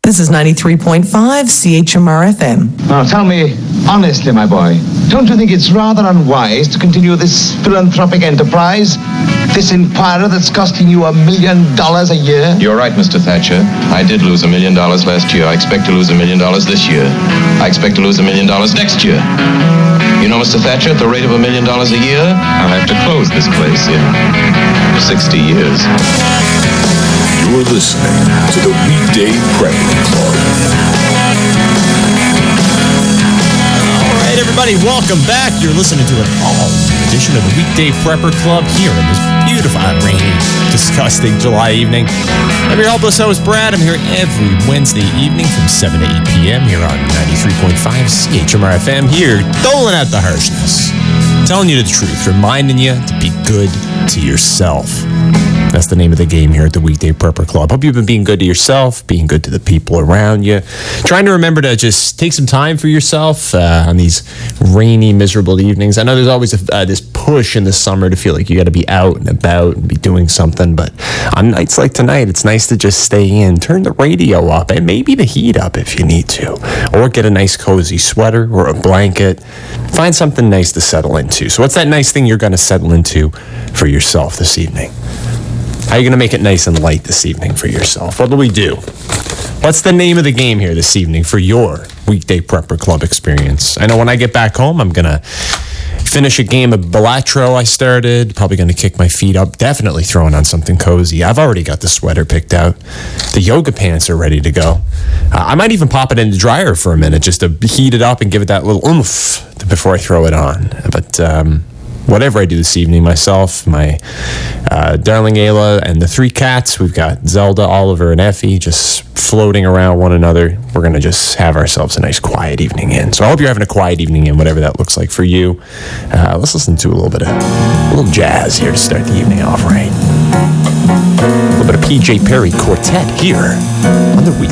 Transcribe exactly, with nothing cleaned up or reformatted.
This is ninety-three point five C H M R F M. Now tell me honestly, my boy, don't you think it's rather unwise to continue this philanthropic enterprise? This empire that's costing you a million dollars a year? You're right, Mister Thatcher. I did lose a million dollars last year. I expect to lose a million dollars this year. I expect to lose a million dollars next year. You know, Mister Thatcher, at the rate of a million dollars a year, I'll have to close this place in sixty years. You're listening to the Weekday Prepper Club. All right, everybody, welcome back. You're listening to an all-new edition of the Weekday Prepper Club here in this beautiful, rainy, disgusting July evening. I'm your helpless host, Brad. I'm here every Wednesday evening from seven to eight p.m. here on ninety-three point five C H M R F M, here doling out the harshness, telling you the truth, reminding you to be good to yourself. That's the name of the game here at the Weekday Prepper Club. Hope you've been being good to yourself, being good to the people around you, trying to remember to just take some time for yourself uh, on these rainy, miserable evenings. I know there's always a, uh, this push in the summer to feel like you got to be out and about and be doing something, but on nights like tonight, it's nice to just stay in, turn the radio up, and maybe the heat up if you need to, or get a nice cozy sweater or a blanket. Find something nice to settle into. So what's that nice thing you're going to settle into for yourself this evening? How are you going to make it nice and light this evening for yourself? What do we do? What's the name of the game here this evening for your Weekday Prepper Club experience? I know when I get back home, I'm going to finish a game of Balatro I started. Probably going to kick my feet up. Definitely throwing on something cozy. I've already got the sweater picked out. The yoga pants are ready to go. Uh, I might even pop it in the dryer for a minute just to heat it up and give it that little oomph before I throw it on. But um, whatever I do this evening, myself, my uh, darling Ayla, and the three cats, we've got Zelda, Oliver, and Effie just floating around one another. We're going to just have ourselves a nice quiet evening in. So I hope you're having a quiet evening in, whatever that looks like for you. Uh, let's listen to a little bit of a little jazz here to start the evening off right. A little bit of P J Perry Quartet here on the Weekday